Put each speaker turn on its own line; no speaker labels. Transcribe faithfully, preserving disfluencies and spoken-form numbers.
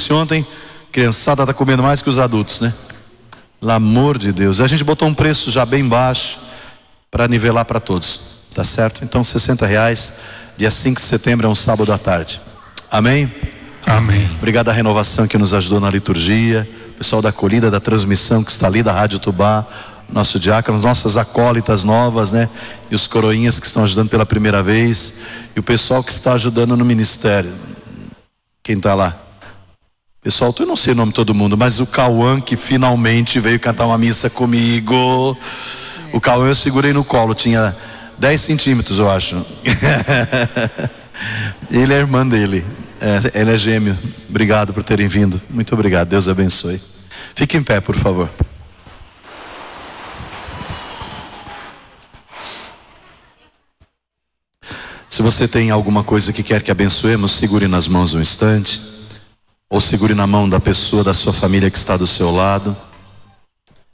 disse ontem, criançada está comendo mais que os adultos, né? Pelo amor de Deus. A gente botou um preço já bem baixo para nivelar para todos, tá certo? Então sessenta reais, dia cinco de setembro, é um sábado à tarde. Amém?
Amém.
Obrigado à renovação que nos ajudou na liturgia, pessoal da acolhida, da transmissão que está ali, da Rádio Tubá, nosso diácono, nossas acólitas novas, né? E os coroinhas que estão ajudando pela primeira vez, e o pessoal que está ajudando no ministério. Quem está lá? Pessoal, eu não sei o nome de todo mundo, mas o Cauã, que finalmente veio cantar uma missa comigo. O Cauã eu segurei no colo, tinha dez centímetros, eu acho. Ele é a irmã dele, é, ele é gêmeo. Obrigado por terem vindo, muito obrigado, Deus abençoe. Fique em pé, por favor. Se você tem alguma coisa que quer que abençoemos, segure nas mãos um instante, ou segure na mão da pessoa da sua família que está do seu lado.